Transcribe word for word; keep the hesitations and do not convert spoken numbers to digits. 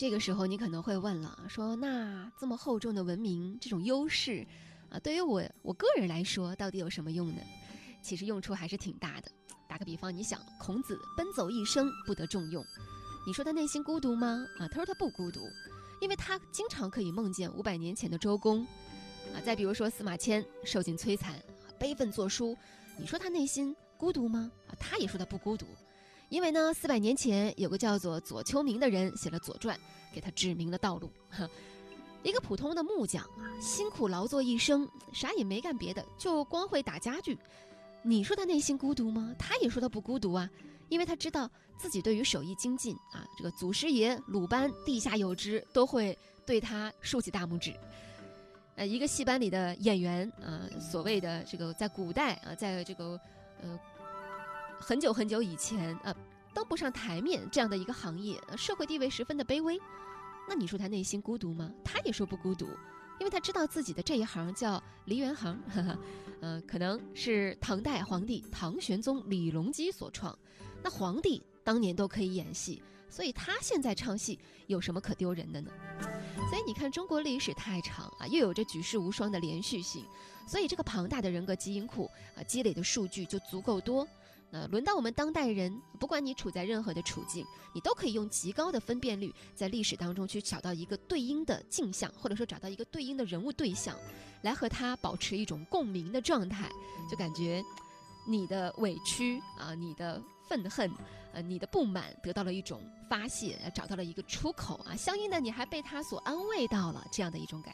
这个时候你可能会问了，说那这么厚重的文明这种优势啊，对于我我个人来说到底有什么用呢？其实用处还是挺大的。打个比方，你想孔子奔走一生不得重用，你说他内心孤独吗？啊，他说他不孤独，因为他经常可以梦见五百年前的周公啊。再比如说司马迁受尽摧残，悲愤作书，你说他内心孤独吗？啊，他也说他不孤独，因为呢，四百年前有个叫做左丘明的人写了《左传》，给他指明了道路。一个普通的木匠啊，辛苦劳作一生，啥也没干别的，就光会打家具。你说他内心孤独吗？他也说他不孤独啊，因为他知道自己对于手艺精进啊，这个祖师爷鲁班地下有知，都会对他竖起大拇指。呃，一个戏班里的演员啊，所谓的这个在古代啊，在这个呃很久很久以前啊，登不上台面这样的一个行业，社会地位十分的卑微。那你说他内心孤独吗？他也说不孤独，因为他知道自己的这一行叫梨园行，呵呵，呃，可能是唐代皇帝唐玄宗李隆基所创。那皇帝当年都可以演戏，所以他现在唱戏有什么可丢人的呢？所以你看，中国历史太长啊，又有着举世无双的连续性，所以这个庞大的人格基因库啊，积累的数据就足够多。那轮到我们当代人，不管你处在任何的处境，你都可以用极高的分辨率，在历史当中去找到一个对应的镜像，或者说找到一个对应的人物对象，来和他保持一种共鸣的状态，就感觉你的委屈啊，你的愤恨，呃，你的不满得到了一种发泄，找到了一个出口啊，相应的你还被他所安慰到了，这样的一种感觉。